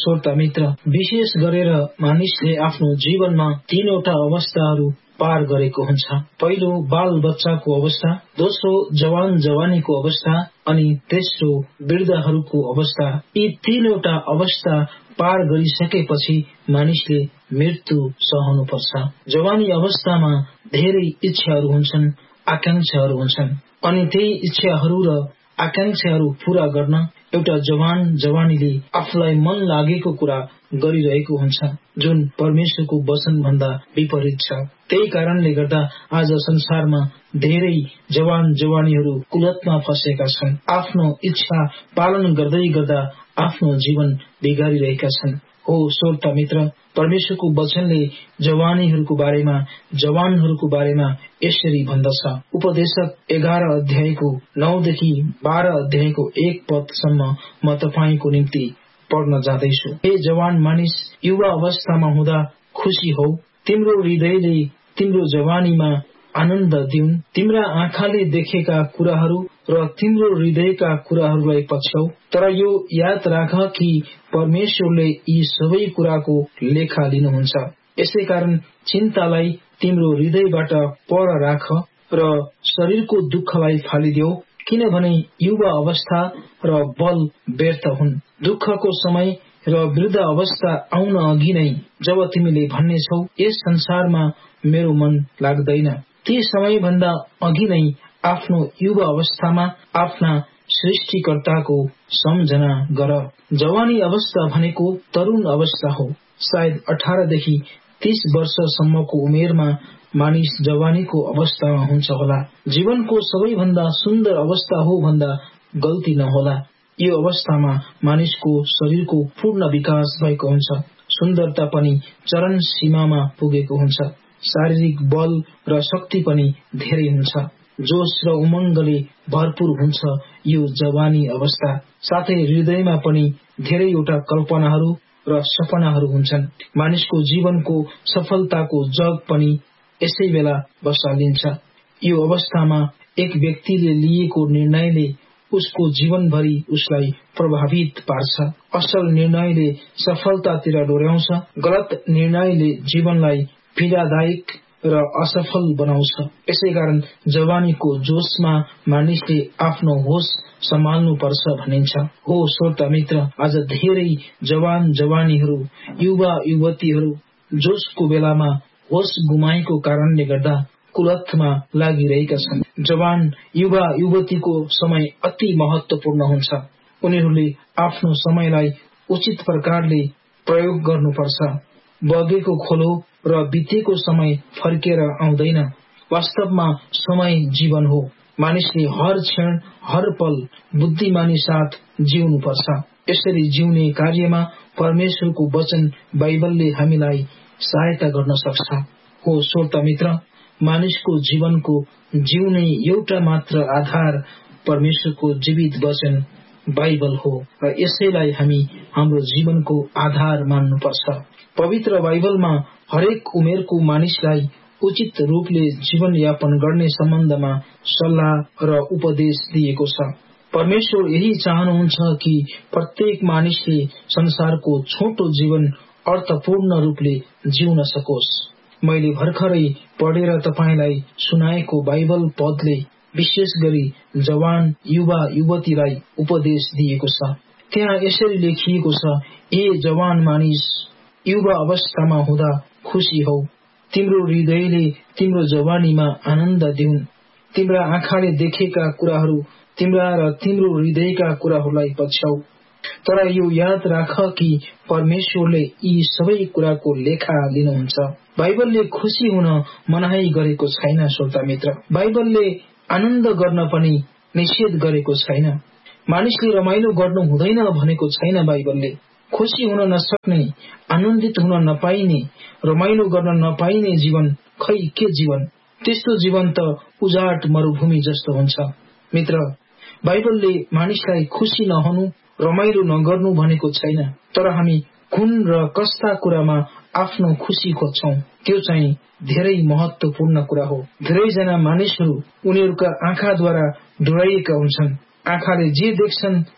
श्रोता मित्र, विशेष गरेर मानिसले आफ्नो जीवनमा तीनवटा अवस्थाहरू पार गरेको हुन्छ। पहिलो बाल बच्चाको अवस्था, दोस्रो जवान जवानीको अवस्था अनि तेस्रो वृद्धहरूको अवस्था। यी तीनवटा अवस्था पार गरिसकेपछि मानिसले मृत्यु सहनु पर्छ। जवानी अवस्थामा धेरै इच्छाहरू हुन्छन्, आकांक्षाहरू हुन्छन् अनि त्यही इच्छाहरू र आकांक्षाहरू पूरा गर्न एउटा जवान जवानीले आफूलाई मन लागेको कुरा गरिरहेको हुन्छ, जुन परमेश्वरको वचन भन्दा विपरीत छ। त्यही कारणले गर्दा आज संसारमा धेरै जवान जवानीहरू कुलतमा फँसेका छन्। आफ्नो इच्छा पालन गर्दै गर्दा आफ्नो जीवन बिगारिरहेका छन्। हो श्रोता मित्र, परमेश्वरको वचनले जवानीहरूको बारेमा, जवानहरूको बारेमा यसरी भन्दछ। उपदेशक 11 अध्यायको 9 देखि 12 अध्यायको 1 पदसम्म म तपाईको निम्ति पढ्न जाँदैछु। हे जवान मानिस, युवा अवस्थामा हुँदा खुशी हौ। तिम्रो हृदयले तिम्रो जवानीमा आनन्द दिउन्। तिम्रा आँखाले देखेका कुराहरू र तिम्रो हृदयका कुराहरूलाई पछ्याउ। तर यो याद राख कि परमेश्वरले यी सबै कुराको लेखा लिनुहुन्छ। यसै कारण चिन्तालाई तिम्रो हृदयबाट पर राख र शरीरको दुःखलाई फालिदेऊ, किनभने युवा अवस्था र बल व्यर्थ हुन्। दुःखको समय र वृद्ध अवस्था आउन अघि नै जब तिमीले भन्नेछौ, यस संसारमा मेरो मन लाग्दैन, ती समयभन्दा अघि नै आफ्नो युवा अवस्थामा आफ्ना सृष्टिकर्ताको सम्झना गर। जवानी अवस्था भनेको तरुण अवस्था हो। सायद 18 देखि 30 वर्षसम्मको उमेरमा मानिस जवानीको अवस्थामा हुन्छ होला। जीवनको सबैभन्दा सुन्दर अवस्था हो भन्दा गल्ती नहोला। यो अवस्थामा मानिसको शरीरको पूर्ण विकास भएको हुन्छ, सुन्दरता पनि चरम सीमामा पुगेको हुन्छ, शारीरिक बल र शक्ति पनि धेरै हुन्छ, जोश र उमङ्गले भरपूर हुन्छ यो जवानी अवस्था। साथै हृदयमा पनि धेरैवटा कल्पनाहरू र सपनाहरू हुन्छन्। मानिसको जीवनको सफलताको जग पनि यसै बेला बसालिन्छ। यो अवस्थामा एक व्यक्तिले लिएको निर्णयले उसको जीवनभरि उसलाई प्रभावित पार्छ। असल निर्णयले सफलतातिर डोर्याउँछ, गलत निर्णयले जीवनलाई पीडादायक र असफल बनाउँछ। यसै कारण जवानीको जोशमा मानिसले आफ्नो होस सम्हाल्नु पर्छ भनिन्छ। हो श्रोता मित्र, आज धेरै जवान जवानीहरू, युवा युवतीहरू जोशको बेलामा होस गुमाएको कारणले गर्दा कुलतमा लागिरहेका छन्। जवान युवा युवतीको समय अति महत्वपूर्ण हुन्छ। उनीहरूले आफ्नो समयलाई उचित प्रकारले प्रयोग गर्नुपर्छ। बगेको खोलो र बितेको समय फर्केर आउँदैन। वास्तवमा समय जीवन हो। मानिसले हर क्षण हर पल बुद्धिमानी साथ जिउनुपर्छ। यसरी जिउने कार्यमा परमेश्वरको वचन बाइबलले हामीलाई सहायता गर्न सक्छ। हो श्रोता मित्र, मानिसको जीवनको जिउने एउटा मात्र आधार परमेश्वरको जीवित वचन बाइबल हो र यसैलाई हामी हाम्रो जीवनको आधार मान्नुपर्छ। पवित्र बाइबलमा हरेक उमेरको मानिसलाई उचित रूपले जीवन यापन गर्ने सम्बन्धमा सल्लाह र उपदेश दिएको छ। परमेश्वर यही चाहनुहुन्छ कि प्रत्येक मानिसले संसारको छोटो जीवन अर्थपूर्ण रूपले जिउन सकोस्। मैले भर्खरै पढेर तपाईलाई सुनाएको बाइबल पदले विशेष गरी जवान युवा युवतीलाई उपदेश दिएको छ। त्यहाँ यसरी लेखिएको छ, ए जवान मानिस, युवा अवस्थामा हुँदा खुशी हौ। तिम्रो हृदयले तिम्रो जवानीमा आनन्द दिउन्। तिम्रा आँखाले देखेका कुराहरू तिम्रा र तिम्रो हृदयका कुराहरूलाई पछ्याउ। तर यो याद राख कि परमेश्वरले यी सबै कुराको लेखा लिनुहुन्छ। बाइबलले खुशी हुन मनाही गरेको छैन श्रोता मित्र। बाइबलले आनन्द गर्न पनि निषेध गरेको छैन। मानिसले रमाइलो गर्नु हुँदैन भनेको छैन। बाइबलले खुशी हुन नसक्ने, आनन्दित हुन नपाइने, रमाइलो गर्न नपाइने जीवन खै के जीवन? त्यस्तो जीवन त उजाट मरुभूमि जस्तो हुन्छ। मित्र, बाइबलले मानिसलाई खुशी नहुनु, रमाइलो नगर्नु भनेको छैन। तर हामी कुन र कस्ता कुरामा आफ्नो खुशी खोज्छौं, त्यो चाहिँ धेरै महत्वपूर्ण कुरा हो। धेरैजना मानिसहरू उनीहरूका आँखाद्वारा डराइएका हुन्छन्। आँखाले जे देख्छन्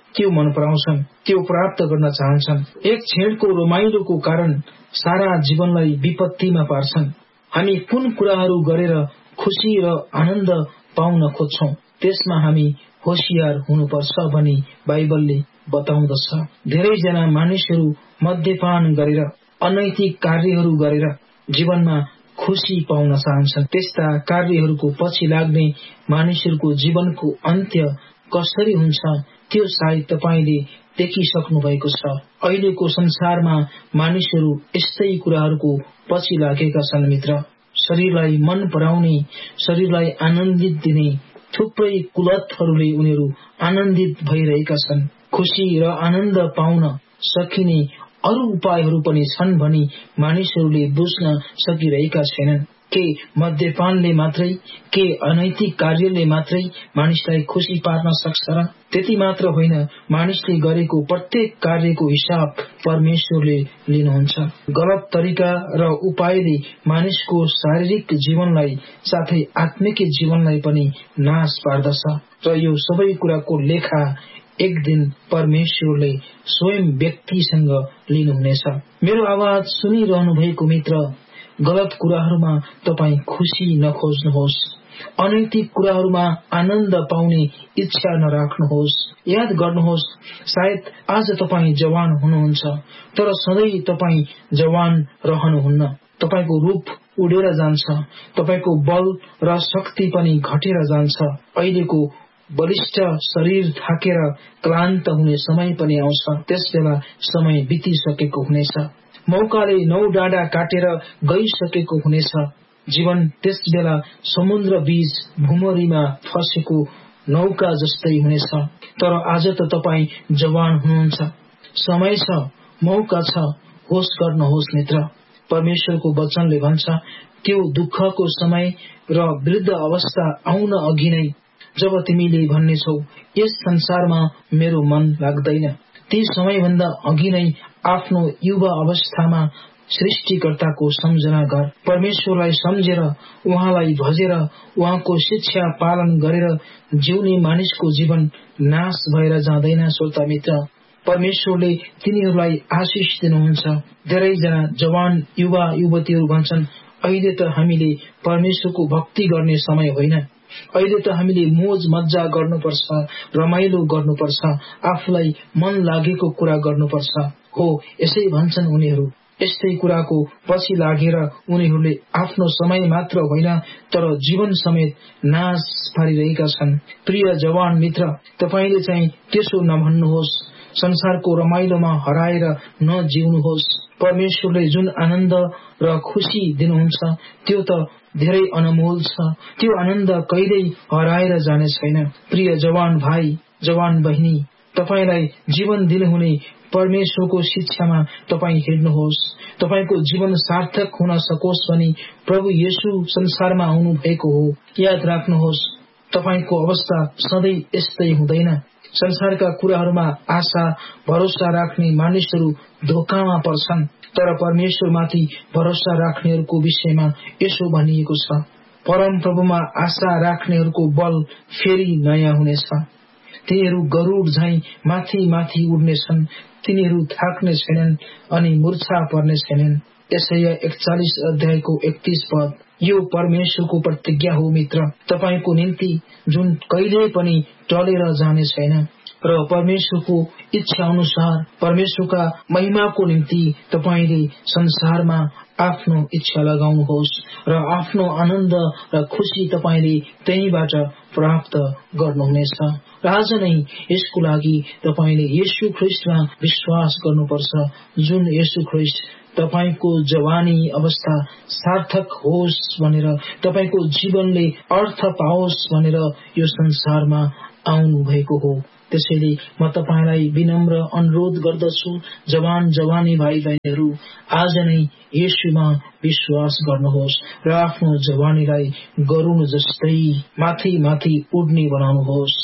त्यो मन पराउँछन्, त्यो प्राप्त गर्न चाहन्छन्। एक क्षणको रमाइलोको कारण सारा जीवनलाई विपत्तिमा पार्छन्। हामी कुन कुराहरू गरेर खुशी र आनन्द पाउन खोज्छौं त्यसमा हामी होशियार हुनुपर्छ भनी बाइबलले बताउँदछ। धेरैजना मानिसहरू मद्यपान गरेर अनैतिक कार्यहरू गरेर जीवनमा खुशी पाउन चाहन्छन्। त्यस्ता कार्यहरूको पछि लाग्ने मानिसहरूको जीवनको अन्त्य कसरी हुन्छ त्यो सायद तपाईले देखिसक्नु भएको छ। अहिलेको संसारमा मानिसहरू यस्तै कुराहरूको पछि लागेका छन् मित्र। शरीरलाई मन पराउने, शरीरलाई आनन्दित दिने थुप्रै कुलतहरूले उनीहरू आनन्दित भइरहेका छन्। खुशी र आनन्द पाउन सकिने अरू उपायहरू पनि छन् भनी मानिसहरूले बुझ्न सकिरहेका छैनन्। के मद्यपानले मात्रै, के अनैतिक कार्यले मात्रै मानिसलाई खुशी पार्न सक्छ र? त्यति मात्र होइन, मानिसले गरेको प्रत्येक कार्यको हिसाब परमेश्वरले लिनुहुन्छ। गलत तरिका र उपायले मानिसको शारीरिक जीवनलाई साथै आत्मिक जीवनलाई पनि नाश पार्दछ र यो सबै कुराको लेखा एक दिन परमेश्वरले स्वयं व्यक्तिसँग लिनुहुनेछ। मेरो आवाज सुनिरहनु भएको मित्र, गलत कुराहरूमा तपाई खुशी नखोज्नुहोस्। अनैतिक कुराहरूमा आनन्द पाउने इच्छा नराख्नुहोस्। याद गर्नुहोस्, सायद आज तपाई जवान हुनुहुन्छ, तर सधैँ तपाई जवान रहनुहुन्न। तपाईको रूप उडेर जान्छ, तपाईको बल र शक्ति पनि घटेर जान्छ। अहिलेको बलिष्ठ शरीर थाकेर क्लान्त हुने समय पनि आउँछ। त्यसबेला समय बितिसकेको हुनेछ। मौकाले नौ डाँडा काटेर गइसकेको हुनेछ। जीवन त्यसबेला समुद्र बीच भुमरीमा फसेको नौका जस्तै हुनेछ। तर आज त तपाई जवान हुनुहुन्छ, समय छ, मौका छ, होस गर्नुहोस् मित्र। परमेश्वरको वचनले भन्छ, त्यो दुःखको समय र वृद्ध अवस्था आउन अघि नै जब तिमीले भन्नेछौ यस संसारमा मेरो मन लाग्दैन, ती समयभन्दा अघि नै आफ्नो युवा अवस्थामा सृष्टिकर्ताको सम्झना गर। परमेश्वरलाई सम्झेर, उहाँलाई भजेर, उहाँको शिक्षा पालन गरेर जिउने मानिसको जीवन नाश भएर जाँदैन। श्रोता मित्र, परमेश्वरले तिनीहरूलाई आशिष दिनुहुन्छ। धेरैजना जवान युवा युवतीहरू भन्छन्, अहिले त हामीले परमेश्वरको भक्ति गर्ने समय होइन, अहिले त हामीले मोज मज्जा गर्नुपर्छ, रमाइलो गर्नुपर्छ, आफूलाई मन लागेको कुरा गर्नुपर्छ। हो, यसै भन्छन् उनीहरू। यस्तै कुराको पछि लागेर उनीहरूले आफ्नो समय मात्र होइन तर जीवन समेत नाश पारिरहेका छन्। प्रिय जवान मित्र, तपाईले चाहिँ त्यसो नभन्नुहोस्। संसारको रमाइलोमा हराएर नजिउनुहोस्। परमेश्वरले जुन आनन्द र खुशी दिनुहुन्छ त्यो त धेरै अनमोल छ। त्यो आनन्द कहिल्यै हराएर जाने छैन। प्रिय जवान भाइ, जवान बहिनी, तपाईलाई जीवन दिनुहुने परमेश्वरको शिक्षामा तपाई हिँड्नुहोस्। तपाईको जीवन सार्थक हुन सकोस् भनी प्रभु येशू संसारमा आउनु भएको हो। याद राख्नुहोस्, तपाईको अवस्था सधैँ यस्तै हुँदैन। संसारका कुराहरूमा आशा भरोसा राख्ने मानिसहरू धोकामा पर्छन्, तर परमेश्वरमाथि भरोसा राख्नेहरूको विषयमा यसो भनिएको छ, परम प्रभुमा आशा राख्नेहरूको बल फेरि नयाँ हुनेछ। तिनीहरू गरुड झैं माथि माथि उड्नेछन्, तिनीहरू थाक्ने छैनन् अनि मूर्छा पर्ने छैनन्। यशाया 41 अध्यायको 31 पद। यो परमेश्वरको प्रतिज्ञा हो मित्र, तपाईको निम्ति जुन कहिले पनि टलेर जाने छैन र परमेश्वरको इच्छा अनुसार परमेश्वरका महिमाको निम्ति तपाईले संसारमा आफ्नो इच्छा लगाउनुहोस् र आफ्नो आनन्द र खुशी तपाईले त्यहीबाट प्राप्त गर्नुहुनेछ। र आज नै यसको लागि तपाईले येशू ख्रीष्टमा विश्वास गर्नुपर्छ, जुन येशू ख्रीष्ट तपाईको जवानी अवस्था सार्थक होस् भनेर, तपाईको जीवनले अर्थ पाओस् भनेर यो संसारमा आउनु भएको हो। त्यसैले म तपाईलाई विनम्र अनुरोध गर्दछु, जवान जवानी भाइ बहिनीहरू, आज नै येशूमा विश्वास गर्नुहोस् र आफ्नो जवानीलाई गरुड जस्तै माथि माथि उड्ने बनाउनुहोस्।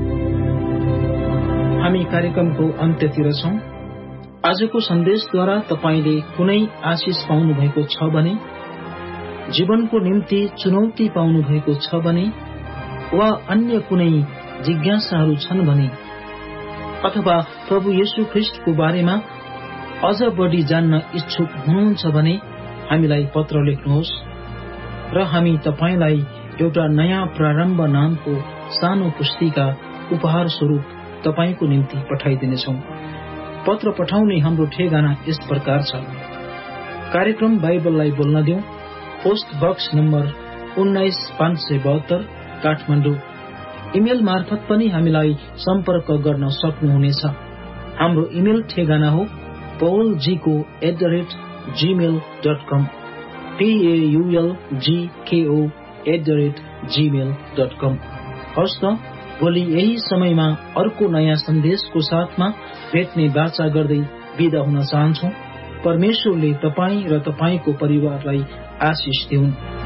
हामी कार्यक्रमको अन्त्यतिर छौं। आजको सन्देशद्वारा तपाईले कुनै आशिष पाउनु भएको छ भने, जीवनको निम्ति चुनौती पाउनु भएको छ भने, वा अन्य कुनै जिज्ञासाहरू छन् भने अथवा प्रभु येशू ख्रिस्टको बारेमा अझ बढी जान्न इच्छुक हुनुहुन्छ भने हामीलाई पत्र लेख्नुहोस् र हामी तपाईलाई एउटा नयाँ प्रारम्भ नामको सानो पुस्तिका उपहार स्वरूप तपाईको निम्ति पठाइदिनेछौं। पत्र पठाउने हाम्रो ठेगाना यस प्रकार छ। कार्यक्रम बाइबललाई बोल्न दिउँ, post box number 19,572 Kathmandu. Email मार्फत पनि हामीलाई सम्पर्क गर्न सक्नुहुनेछ। हाम्रो इमेल ठेगाना हो paulgko@gmail.com paulgko@gmail.com। हवस् त, भोलि यही समयमा अर्को नयाँ सन्देशको साथमा भेट्ने बाचा गर्दै बिदा हुन चाहन्छौ। परमेश्वरले तपाई र तपाईको परिवारलाई आशिष दिउन्।